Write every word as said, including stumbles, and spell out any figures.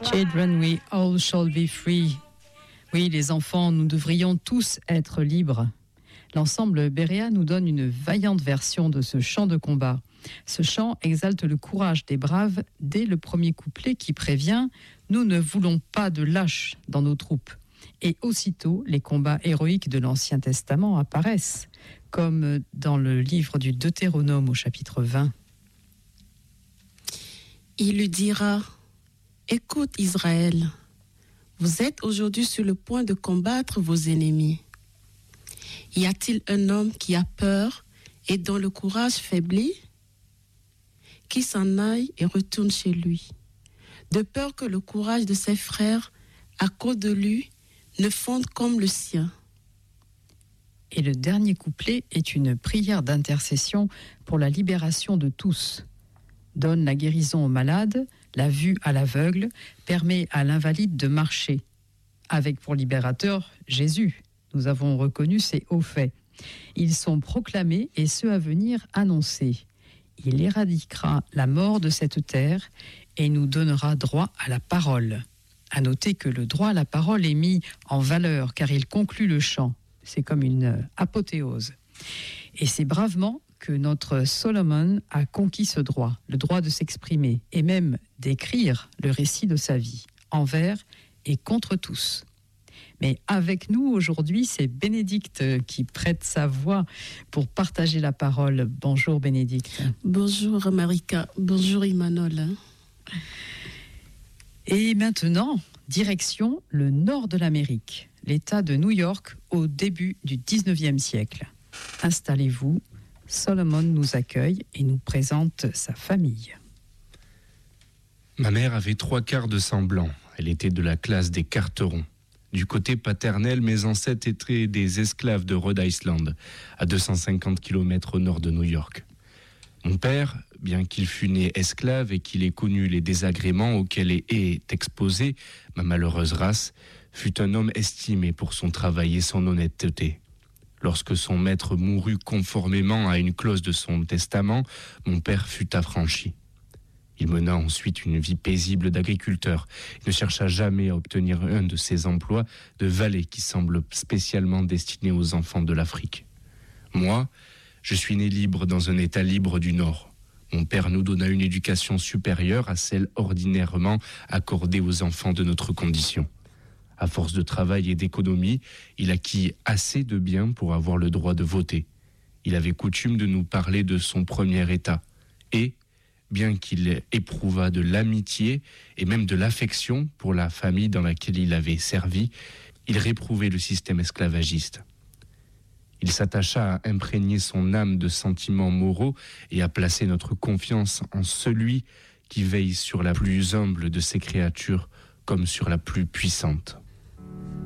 Children, we all shall be free. Oui, les enfants, nous devrions tous être libres. L'ensemble Berea nous donne une vaillante version de ce chant de combat. Ce chant exalte le courage des braves dès le premier couplet qui prévient « Nous ne voulons pas de lâches dans nos troupes ». Et aussitôt, les combats héroïques de l'Ancien Testament apparaissent, comme dans le livre du Deutéronome au chapitre vingt. Il lui dira « Écoute Israël, vous êtes aujourd'hui sur le point de combattre vos ennemis. Y a-t-il un homme qui a peur et dont le courage faiblit? Qui s'en aille et retourne chez lui, de peur que le courage de ses frères, à cause de lui, ne fonde comme le sien. » Et le dernier couplet est une prière d'intercession pour la libération de tous. Donne la guérison aux malades, la vue à l'aveugle, permet à l'invalide de marcher. Avec pour libérateur Jésus. Nous avons reconnu ses hauts faits. Ils sont proclamés et ceux à venir annoncés. Il éradiquera la mort de cette terre et nous donnera droit à la parole. À noter que le droit à la parole est mis en valeur car il conclut le chant. C'est comme une apothéose. Et c'est bravement que notre Solomon a conquis ce droit, le droit de s'exprimer et même d'écrire le récit de sa vie, envers et contre tous. Mais avec nous aujourd'hui, c'est Bénédicte qui prête sa voix pour partager la parole. Bonjour Bénédicte. Bonjour Marika, bonjour Emmanuel. Et maintenant, direction le nord de l'Amérique, l'État de New York au début du dix-neuvième siècle. Installez-vous, Solomon nous accueille et nous présente sa famille. Ma mère avait trois quarts de sang blanc. Elle était de la classe des Carterons. Du côté paternel, mes ancêtres étaient des esclaves de Rhode Island, à deux cent cinquante kilomètres au nord de New York. Mon père, bien qu'il fût né esclave et qu'il ait connu les désagréments auxquels est exposée ma malheureuse race, fut un homme estimé pour son travail et son honnêteté. Lorsque son maître mourut conformément à une clause de son testament, mon père fut affranchi. Il mena ensuite une vie paisible d'agriculteur. Il ne chercha jamais à obtenir un de ces emplois de valet qui semblent spécialement destinés aux enfants de l'Afrique. Moi, je suis né libre dans un état libre du Nord. Mon père nous donna une éducation supérieure à celle ordinairement accordée aux enfants de notre condition. À force de travail et d'économie, il acquit assez de biens pour avoir le droit de voter. Il avait coutume de nous parler de son premier état. Et, bien qu'il éprouvât de l'amitié et même de l'affection pour la famille dans laquelle il avait servi, il réprouvait le système esclavagiste. Il s'attacha à imprégner son âme de sentiments moraux et à placer notre confiance en celui qui veille sur la plus humble de ses créatures comme sur la plus puissante.